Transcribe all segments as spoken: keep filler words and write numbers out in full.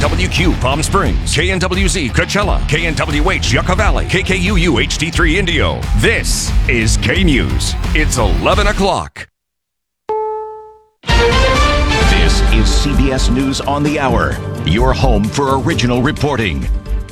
W Q Palm Springs, K N W Z Coachella, K N W H Yucca Valley, K K U U H D three Indio. This is K-News. It's eleven o'clock. This is C B S News on the Hour, your home for original reporting.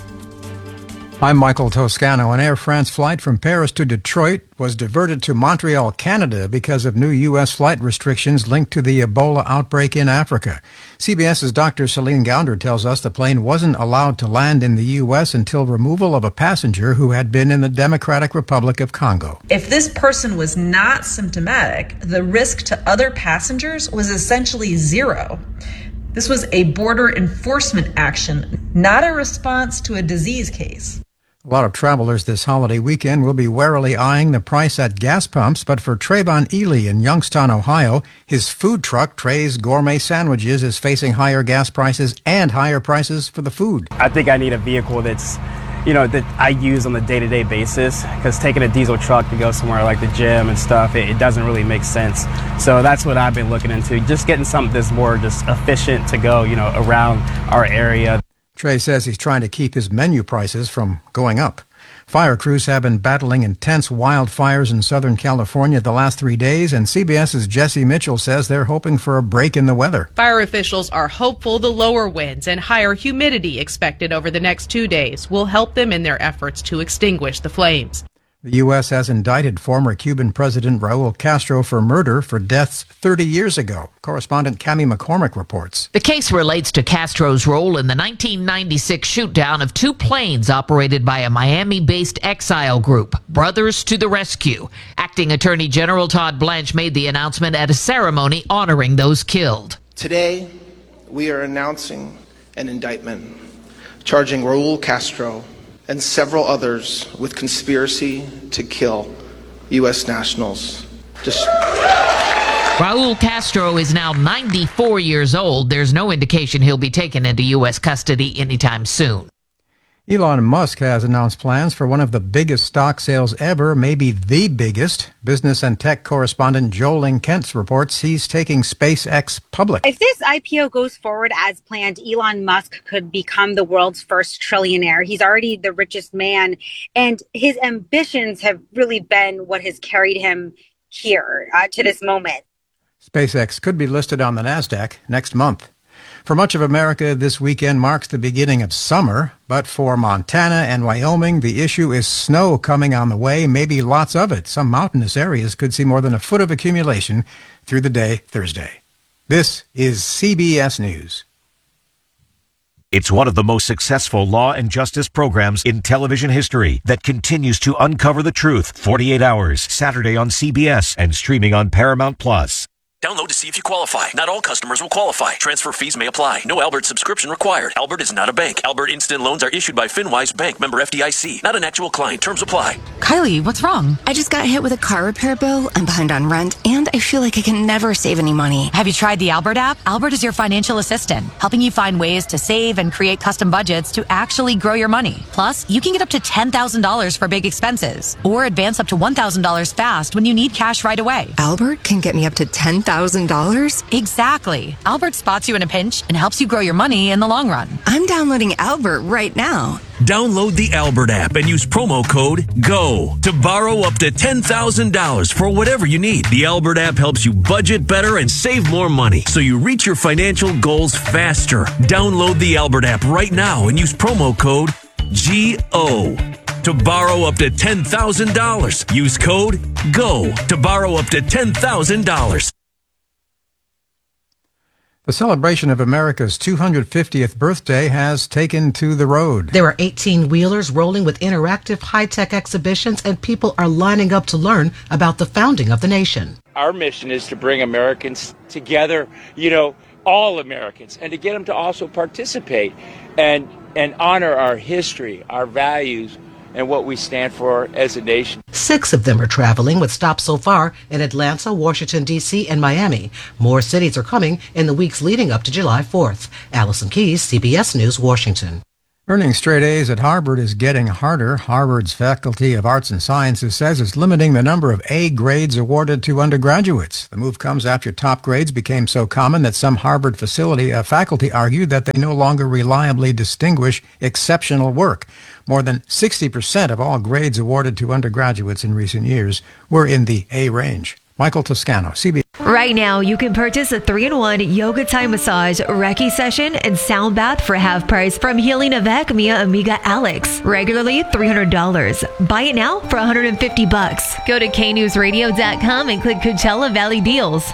I'm Michael Toscano. An Air France flight from Paris to Detroit was diverted to Montreal, Canada because of new U S flight restrictions linked to the Ebola outbreak in Africa. CBS's Doctor Celine Gounder tells us the plane wasn't allowed to land in the U S until removal of a passenger who had been in the Democratic Republic of Congo. If this person was not symptomatic, the risk to other passengers was essentially zero. This was a border enforcement action, not a response to a disease case. A lot of travelers this holiday weekend will be warily eyeing the price at gas pumps, but for Trayvon Ely in Youngstown, Ohio, his food truck, Trey's Gourmet Sandwiches, is facing higher gas prices and higher prices for the food. I think I need a vehicle that's, you know, that I use on a day-to-day basis, because taking a diesel truck to go somewhere like the gym and stuff, it, it doesn't really make sense. So that's what I've been looking into, just getting something that's more just efficient to go, you know, around our area. Trey says he's trying to keep his menu prices from going up. Fire crews have been battling intense wildfires in Southern California the last three days, and CBS's Jesse Mitchell says they're hoping for a break in the weather. Fire officials are hopeful the lower winds and higher humidity expected over the next two days will help them in their efforts to extinguish the flames. The U S has indicted former Cuban President Raul Castro for murder for deaths thirty years ago. Correspondent Cammie McCormick reports. The case relates to Castro's role in the nineteen ninety-six shootdown of two planes operated by a Miami-based exile group, Brothers to the Rescue. Acting Attorney General Todd Blanche made the announcement at a ceremony honoring those killed. Today, we are announcing an indictment charging Raul Castro and several others with conspiracy to kill U S nationals. Just... Raul Castro is now ninety-four years old. There's no indication he'll be taken into U S custody anytime soon. Elon Musk has announced plans for one of the biggest stock sales ever, maybe the biggest. Business and tech correspondent Joel Kentz reports he's taking SpaceX public. If this I P O goes forward as planned, Elon Musk could become the world's first trillionaire. He's already the richest man, and his ambitions have really been what has carried him here uh, to this moment. SpaceX could be listed on the NASDAQ next month. For much of America, this weekend marks the beginning of summer, but for Montana and Wyoming, the issue is snow coming on the way, maybe lots of it. Some mountainous areas could see more than a foot of accumulation through the day Thursday. This is C B S News. It's one of the most successful law and justice programs in television history that continues to uncover the truth. forty-eight hours, Saturday on C B S and streaming on Paramount Plus. Download to see if you qualify. Not all customers will qualify. Transfer fees may apply. No Albert subscription required. Albert is not a bank. Albert Instant Loans are issued by FinWise Bank, member F D I C. Not an actual client. Terms apply. Kylie, what's wrong? I just got hit with a car repair bill. I'm behind on rent, and I feel like I can never save any money. Have you tried the Albert app? Albert is your financial assistant, helping you find ways to save and create custom budgets to actually grow your money. Plus, you can get up to ten thousand dollars for big expenses, or advance up to one thousand dollars fast when you need cash right away. Albert can get me up to ten thousand dollars? Exactly. Albert spots you in a pinch and helps you grow your money in the long run. I'm downloading Albert right now. Download the Albert app and use promo code GO to borrow up to ten thousand dollars for whatever you need. The Albert app helps you budget better and save more money so you reach your financial goals faster. Download the Albert app right now and use promo code G O to borrow up to ten thousand dollars. Use code GO to borrow up to ten thousand dollars. The celebration of America's two hundred fiftieth birthday has taken to the road. There are eighteen-wheelers rolling with interactive high-tech exhibitions, and people are lining up to learn about the founding of the nation. Our mission is to bring Americans together, you know, all Americans, and to get them to also participate and and honor our history, our values, and what we stand for as a nation. Six of them are traveling, with stops so far in Atlanta, Washington, D C, and Miami. More cities are coming in the weeks leading up to July fourth. Allison Keyes, C B S News, Washington. Earning straight A's at Harvard is getting harder. Harvard's Faculty of Arts and Sciences says it's limiting the number of A grades awarded to undergraduates. The move comes after top grades became so common that some Harvard facility uh, faculty argued that they no longer reliably distinguish exceptional work. More than sixty percent of all grades awarded to undergraduates in recent years were in the A range. Michael Toscano, C B S. Right now, you can purchase a three in one yoga Thai massage, Reiki session, and sound bath for half price from Healing Avec Mia Amiga Alex. Regularly three hundred dollars. Buy it now for one hundred fifty bucks. Go to K news radio dot com and click Coachella Valley Deals.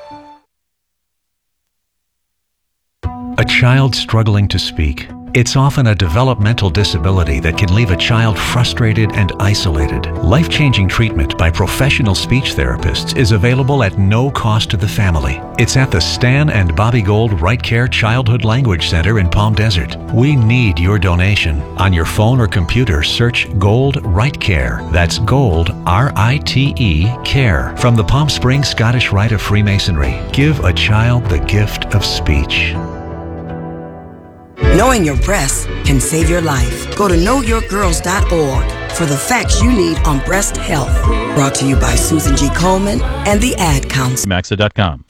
A child struggling to speak. It's often a developmental disability that can leave a child frustrated and isolated. Life-changing treatment by professional speech therapists is available at no cost to the family. It's at the Stan and Bobby Gold Right Care Childhood Language Center in Palm Desert. We need your donation. On your phone or computer, search Gold Right Care. That's Gold, R I T E, Care. From the Palm Springs Scottish Rite of Freemasonry, give a child the gift of speech. Knowing your breasts can save your life. Go to know your girls dot org for the facts you need on breast health. Brought to you by Susan G. Coleman and the Ad Council. Maxa dot com.